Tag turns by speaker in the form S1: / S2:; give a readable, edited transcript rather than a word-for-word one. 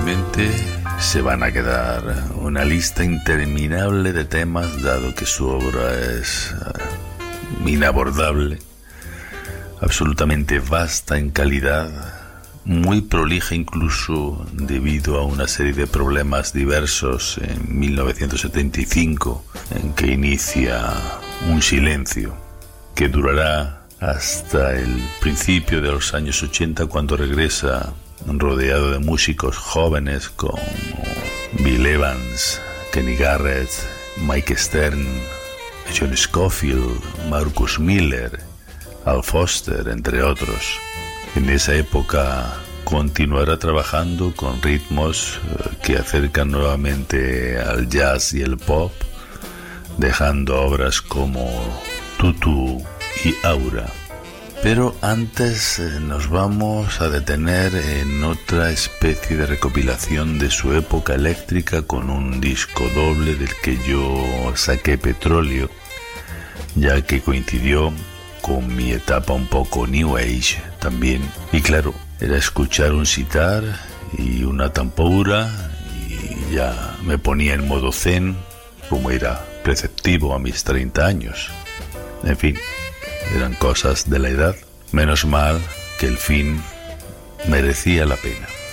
S1: probablemente se van a quedar una lista interminable de temas, dado que su obra es inabordable, absolutamente vasta en calidad, muy prolija incluso debido a una serie de problemas diversos en 1975, en que inicia un silencio que durará hasta el principio de los años 80, cuando regresa rodeado de músicos jóvenes como Bill Evans, Kenny Garrett, Mike Stern, John Scofield, Marcus Miller, Al Foster, entre otros. En esa época continuará trabajando con ritmos que acercan nuevamente al jazz y el pop, dejando obras como Tutu y Aura. Pero antes nos vamos a detener en otra especie de recopilación de su época eléctrica, con un disco doble del que yo saqué petróleo, ya que coincidió con mi etapa un poco New Age también. Y claro, era escuchar un sitar y una tamboura y ya me ponía en modo zen, como era preceptivo a mis 30 años. En fin, eran cosas de la edad. Menos mal que el fin merecía la pena.